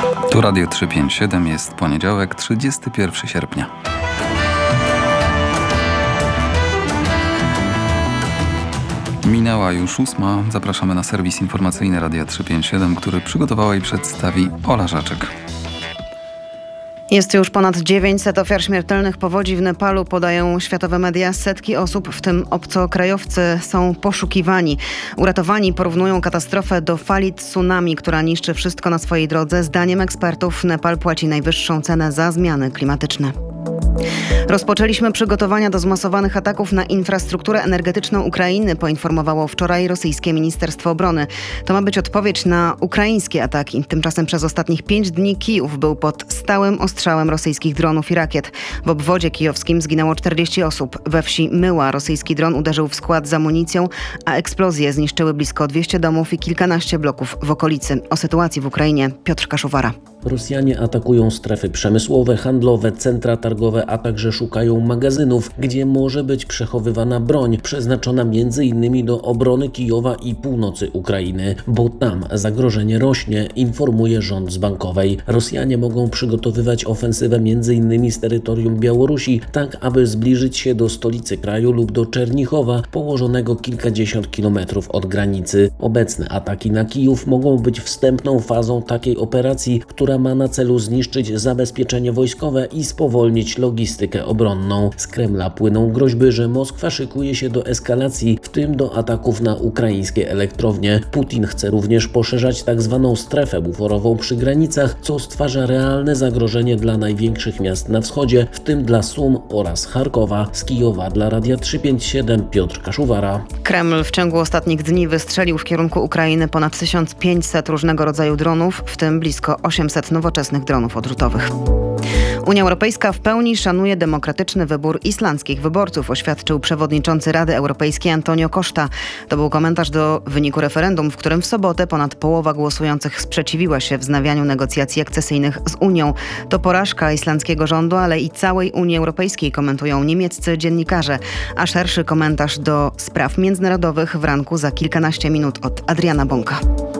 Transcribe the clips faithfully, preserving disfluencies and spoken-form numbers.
Tu Radio trzysta pięćdziesiąt siedem, jest poniedziałek, trzydziestego pierwszego sierpnia. Minęła już ósma. Zapraszamy na serwis informacyjny Radia trzysta pięćdziesiąt siedem, który przygotowała i przedstawi Ola Żaczek. Jest już ponad dziewięćset ofiar śmiertelnych powodzi w Nepalu, podają światowe media. Setki osób, w tym obcokrajowcy, są poszukiwani. Uratowani porównują katastrofę do fali tsunami, która niszczy wszystko na swojej drodze. Zdaniem ekspertów Nepal płaci najwyższą cenę za zmiany klimatyczne. Rozpoczęliśmy przygotowania do zmasowanych ataków na infrastrukturę energetyczną Ukrainy, poinformowało wczoraj rosyjskie Ministerstwo Obrony. To ma być odpowiedź na ukraińskie ataki. Tymczasem przez ostatnich pięć dni Kijów był pod stałym ostrzałem rosyjskich dronów i rakiet. W obwodzie kijowskim zginęło czterdzieści osób. We wsi Myła rosyjski dron uderzył w skład z amunicją, a eksplozje zniszczyły blisko dwieście domów i kilkanaście bloków w okolicy. O sytuacji w Ukrainie Piotr Kaszuwara. Rosjanie atakują strefy przemysłowe, handlowe, centra targowe, a także szukają magazynów, gdzie może być przechowywana broń, przeznaczona między innymi do obrony Kijowa i północy Ukrainy, bo tam zagrożenie rośnie, informuje rząd z Bankowej. Rosjanie mogą przygotowywać ofensywę między innymi z terytorium Białorusi, tak aby zbliżyć się do stolicy kraju lub do Czernichowa, położonego kilkadziesiąt kilometrów od granicy. Obecne ataki na Kijów mogą być wstępną fazą takiej operacji, która ma na celu zniszczyć zabezpieczenie wojskowe i spowolnić logistykę obronną. Z Kremla płyną groźby, że Moskwa szykuje się do eskalacji, w tym do ataków na ukraińskie elektrownie. Putin chce również poszerzać tak zwaną strefę buforową przy granicach, co stwarza realne zagrożenie dla największych miast na wschodzie, w tym dla Sum oraz Charkowa. Z Kijowa dla Radia trzysta pięćdziesiąt siedem Piotr Kaszuwara. Kreml w ciągu ostatnich dni wystrzelił w kierunku Ukrainy ponad tysiąc pięćset różnego rodzaju dronów, w tym blisko osiemset nowoczesnych dronów odrzutowych. Unia Europejska w pełni szanuje demokratyczny wybór islandzkich wyborców, oświadczył przewodniczący Rady Europejskiej Antonio Costa. To był komentarz do wyniku referendum, w którym w sobotę ponad połowa głosujących sprzeciwiła się wznawianiu negocjacji akcesyjnych z Unią. To porażka islandzkiego rządu, ale i całej Unii Europejskiej, komentują niemieccy dziennikarze. A szerszy komentarz do spraw międzynarodowych w ranku za kilkanaście minut od Adriana Bąka.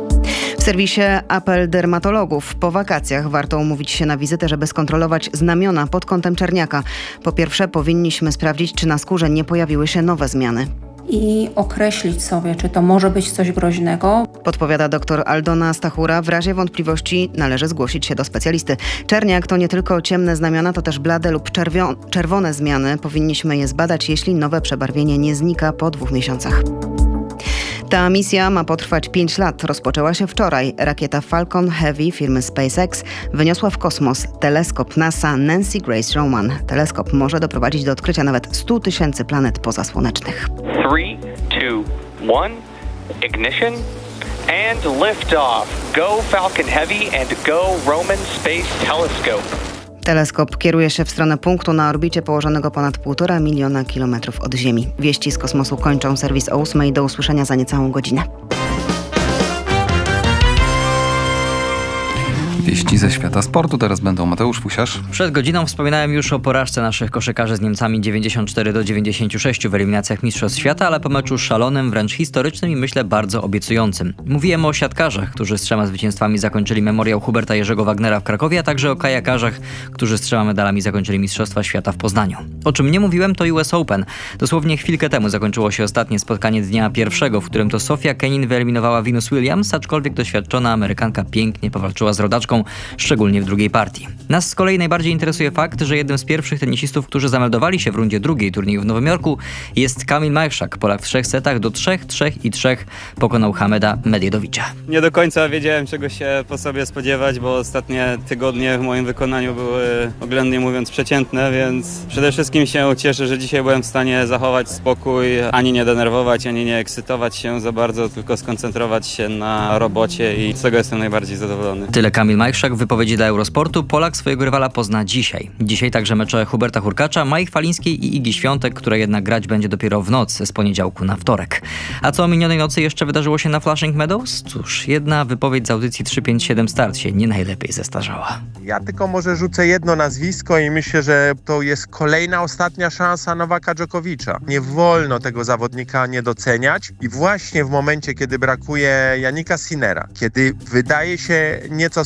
W serwisie Apel Dermatologów. Po wakacjach warto umówić się na wizytę, żeby skontrolować znamiona pod kątem czerniaka. Po pierwsze, powinniśmy sprawdzić, czy na skórze nie pojawiły się nowe zmiany. I określić sobie, czy to może być coś groźnego. Podpowiada dr Aldona Stachura. W razie wątpliwości należy zgłosić się do specjalisty. Czerniak to nie tylko ciemne znamiona, to też blade lub czerwio- czerwone zmiany. Powinniśmy je zbadać, jeśli nowe przebarwienie nie znika po dwóch miesiącach. Ta misja ma potrwać pięć lat. Rozpoczęła się wczoraj. Rakieta Falcon Heavy firmy SpaceX wyniosła w kosmos teleskop NASA Nancy Grace Roman. Teleskop może doprowadzić do odkrycia nawet stu tysięcy planet pozasłonecznych. three, two, one, ignition and lift-off. Go Falcon Heavy and go Roman Space Telescope. Teleskop kieruje się w stronę punktu na orbicie położonego ponad półtora miliona kilometrów od Ziemi. Wieści z kosmosu kończą serwis o ósmej. Do usłyszenia za niecałą godzinę. Wieści ze świata sportu. Teraz będą Mateusz Fusiarz. Przed godziną wspominałem już o porażce naszych koszykarzy z Niemcami dziewięćdziesiąt cztery do dziewięćdziesięciu sześciu w eliminacjach Mistrzostw Świata, ale po meczu szalonym, wręcz historycznym i myślę bardzo obiecującym. Mówiłem o siatkarzach, którzy z trzema zwycięstwami zakończyli memoriał Huberta Jerzego Wagnera w Krakowie, a także o kajakarzach, którzy z trzema medalami zakończyli Mistrzostwa Świata w Poznaniu. O czym nie mówiłem, to U S Open. Dosłownie chwilkę temu zakończyło się ostatnie spotkanie dnia pierwszego, w którym to Sofia Kenin wyeliminowała Venus Williams, aczkolwiek doświadczona Amerykanka pięknie powalczyła z rodaczką, szczególnie w drugiej partii. Nas z kolei najbardziej interesuje fakt, że jednym z pierwszych tenisistów, którzy zameldowali się w rundzie drugiej turnieju w Nowym Jorku, jest Kamil Majchrzak. Polak w trzech setach do trzech, trzech i trzech pokonał Hameda Medjedowicza. Nie do końca wiedziałem, czego się po sobie spodziewać, bo ostatnie tygodnie w moim wykonaniu były, oględnie mówiąc, przeciętne, więc przede wszystkim się cieszę, że dzisiaj byłem w stanie zachować spokój, ani nie denerwować, ani nie ekscytować się za bardzo, tylko skoncentrować się na robocie i z tego jestem najbardziej zadowolony. Tyle Kamil Majchrzak w wypowiedzi dla Eurosportu. Polak swojego rywala pozna dzisiaj. Dzisiaj także mecze Huberta Hurkacza, Mai Chwalińskiej i Igi Świątek, które jednak grać będzie dopiero w noc z poniedziałku na wtorek. A co o minionej nocy jeszcze wydarzyło się na Flushing Meadows? Cóż, jedna wypowiedź z audycji trzysta pięćdziesiąt siedem Start się nie najlepiej zestarzała. Ja tylko może rzucę jedno nazwisko i myślę, że to jest kolejna ostatnia szansa Nowaka Dżokowicza. Nie wolno tego zawodnika nie doceniać i właśnie w momencie, kiedy brakuje Jannika Sinnera, kiedy wydaje się nieco słabszy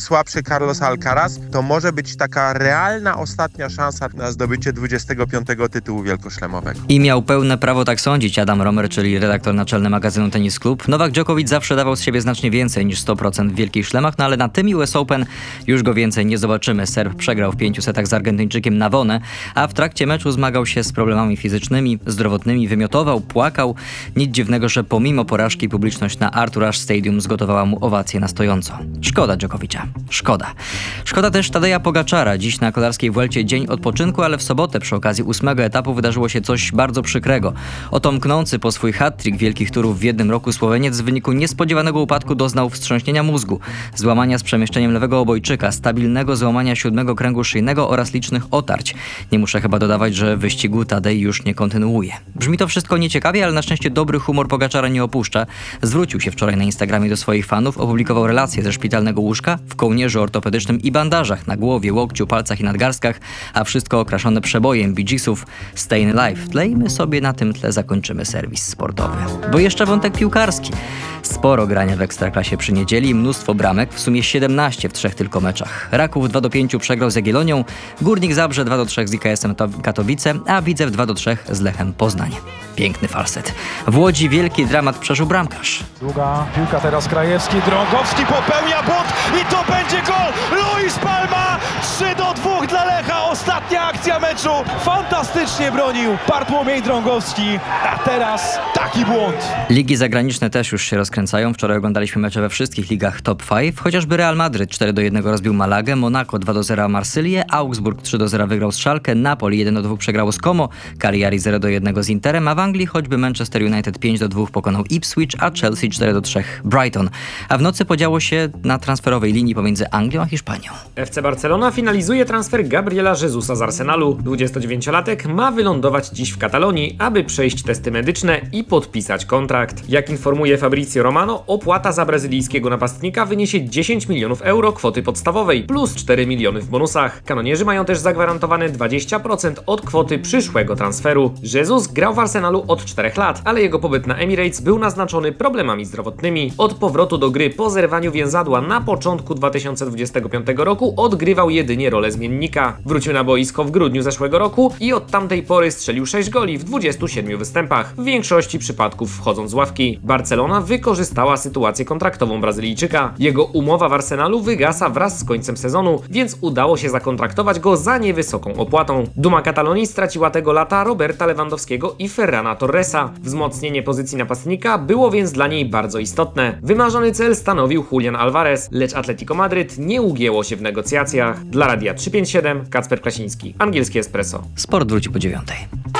Carlos Alcaraz, to może być taka realna ostatnia szansa na zdobycie dwudziestego piątego tytułu wielkoszlemowego. I miał pełne prawo tak sądzić Adam Romer, czyli redaktor naczelny magazynu Tennis Club. Nowak Djokovic zawsze dawał z siebie znacznie więcej niż sto procent w wielkich szlemach, no ale na tym U S Open już go więcej nie zobaczymy. Serb przegrał w pięciu setach z Argentyńczykiem Navone, a w trakcie meczu zmagał się z problemami fizycznymi, zdrowotnymi, wymiotował, płakał. Nic dziwnego, że pomimo porażki publiczność na Arthur Ashe Stadium zgotowała mu owację na stojąco. Szkoda Djokovicia. Szkoda. Szkoda też Tadeja Pogaczara. Dziś na kolarskiej Vuelcie dzień odpoczynku, ale w sobotę przy okazji ósmego etapu wydarzyło się coś bardzo przykrego. Oto mknący po swój hat-trick wielkich turów w jednym roku Słoweniec w wyniku niespodziewanego upadku doznał wstrząśnienia mózgu, złamania z przemieszczeniem lewego obojczyka, stabilnego złamania siódmego kręgu szyjnego oraz licznych otarć. Nie muszę chyba dodawać, że wyścigu Tadej już nie kontynuuje. Brzmi to wszystko nieciekawie, ale na szczęście dobry humor Pogaczara nie opuszcza. Zwrócił się wczoraj na Instagramie do swoich fanów, opublikował relacje ze szpitalnego łóżka w kołnierzu ortopedycznym i bandażach na głowie, łokciu, palcach i nadgarstkach, a wszystko okraszone przebojem Bee Geesów Stayin' Alive w tle i my sobie na tym tle zakończymy serwis sportowy. Bo jeszcze wątek piłkarski. Sporo grania w Ekstraklasie przy niedzieli, mnóstwo bramek, w sumie siedemnaście w trzech tylko meczach. Raków dwa do pięciu przegrał z Jagiellonią, Górnik Zabrze dwa do trzech z I K S-em Katowice, a Widzew dwa do trzech z Lechem Poznań. Piękny falset. W Łodzi wielki dramat przeżył bramkarz. Długa piłka teraz Krajewski, Drągowski popełnia błąd i to będzie gol! Luis Palma! trzy do dwóch dla Lecha, ostatnia akcja meczu. Fantastycznie bronił Bartłomiej Drągowski, a teraz taki błąd. Ligi zagraniczne też już się rozkręcają. Wczoraj oglądaliśmy mecze we wszystkich ligach top pięć. Chociażby Real Madryt cztery do jednego rozbił Malagę, Monaco dwa do zera Marsylię, Augsburg trzy do zera wygrał z Schalke, Napoli jeden do dwóch przegrało z Como, Cagliari zero do jednego z Interem, a w Anglii choćby Manchester United pięć do dwóch pokonał Ipswich, a Chelsea cztery do trzech Brighton. A w nocy podziało się na transferowej linii pomiędzy Anglią a Hiszpanią. F C Barcelona finalizuje transfer Gabriela Jezusa z Arsenalu. dwudziestodziewięciolatek ma wylądować dziś w Katalonii, aby przejść testy medyczne i podpisać kontrakt. Jak informuje Fabrizio Romano, opłata za brazylijskiego napastnika wyniesie dziesięć milionów euro kwoty podstawowej plus cztery miliony w bonusach. Kanonierzy mają też zagwarantowane dwadzieścia procent od kwoty przyszłego transferu. Jesus grał w Arsenalu od czterech lat, ale jego pobyt na Emirates był naznaczony problemami zdrowotnymi. Od powrotu do gry po zerwaniu więzadła na początku dwa tysiące dwudziestego piątego roku odgrywał jedynie rolę zmiennika. Wrócił na boisko w grudniu zeszłego roku i od tamtej pory strzelił sześć goli w dwudziestu siedmiu występach, w większości przypadków wchodząc z ławki. Barcelona wykorzystała sytuację kontraktową Brazylijczyka. Jego umowa w Arsenalu wygasa wraz z końcem sezonu, więc udało się zakontraktować go za niewysoką opłatą. Duma Katalonii straciła tego lata Roberta Lewandowskiego i Ferrana Torresa. Wzmocnienie pozycji napastnika było więc dla niej bardzo istotne. Wymarzony cel stanowił Julian Alvarez, lecz Atletico Madryt nie ugięło się w negocjacjach. Dla Radia trzysta pięćdziesiąt siedem Kacper Klasiński, Angielskie Espresso. Sport wróci po dziewiątej.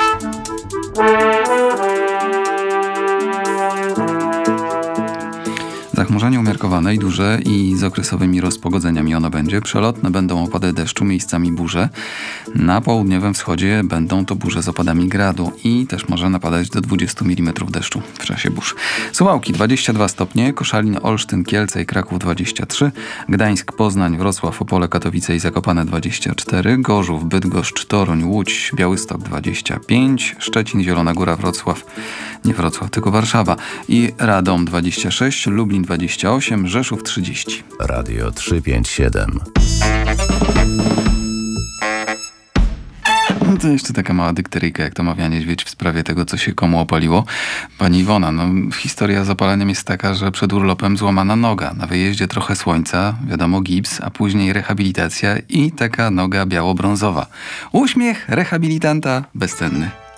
Zachmurzenie umiarkowane i duże i z okresowymi rozpogodzeniami ono będzie. Przelotne będą opady deszczu, miejscami burze. Na południowym wschodzie będą to burze z opadami gradu i też może napadać do dwudziestu milimetrów deszczu w czasie burz. Suwałki dwadzieścia dwa stopnie, Koszalin, Olsztyn, Kielce i Kraków dwadzieścia trzy, Gdańsk, Poznań, Wrocław, Opole, Katowice i Zakopane dwadzieścia cztery, Gorzów, Bydgoszcz, Toruń, Łódź, Białystok dwadzieścia pięć, Szczecin, Zielona Góra, Wrocław, nie Wrocław, tylko Warszawa i Radom dwadzieścia sześć, Lublin dwadzieścia osiem, Rzeszów trzydzieści. Radio trzysta pięćdziesiąt siedem. No to jeszcze taka mała dykteryjka, jak to mawia niedźwiedź w sprawie tego, co się komu opaliło. Pani Iwona, no historia z opaleniem jest taka, że przed urlopem złamana noga. Na wyjeździe trochę słońca, wiadomo gips, a później rehabilitacja i taka noga biało-brązowa. Uśmiech rehabilitanta bezcenny.